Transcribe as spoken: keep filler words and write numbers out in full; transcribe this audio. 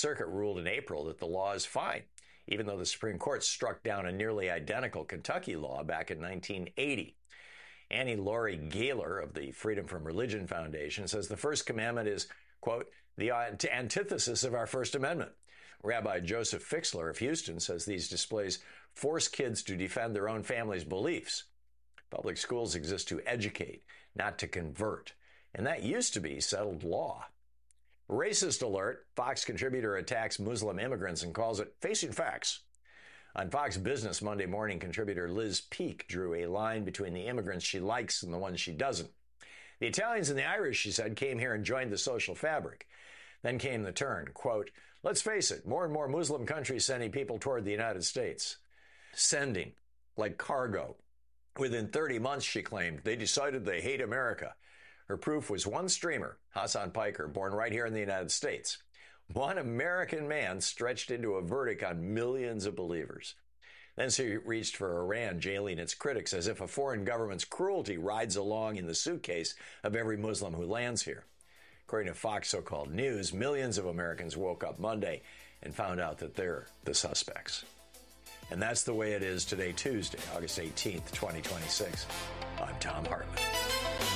Circuit ruled in April that the law is fine, even though the Supreme Court struck down a nearly identical Kentucky law back in nineteen eighty. Annie Laurie Gaylor of the Freedom from Religion Foundation says the First Commandment is, quote, the antithesis of our First Amendment. Rabbi Joseph Fixler of Houston says these displays force kids to defend their own family's beliefs. Public schools exist to educate, not to convert. And that used to be settled law. Racist alert. Fox contributor attacks Muslim immigrants and calls it facing facts. On Fox Business Monday morning, contributor Liz Peek drew a line between the immigrants she likes and the ones she doesn't. The Italians and the Irish, she said, came here and joined the social fabric. Then came the turn. Quote, let's face it, more and more Muslim countries sending people toward the United States. Sending, like cargo. Within thirty months, she claimed, they decided they hate America. Her proof was one streamer, Hassan Piker, born right here in the United States. One American man stretched into a verdict on millions of believers. Then she reached for Iran, jailing its critics as if a foreign government's cruelty rides along in the suitcase of every Muslim who lands here. According to Fox so-called News, millions of Americans woke up Monday and found out that they're the suspects. And that's the way it is today, Tuesday, August eighteenth, twenty twenty-six. I'm Thom Hartmann.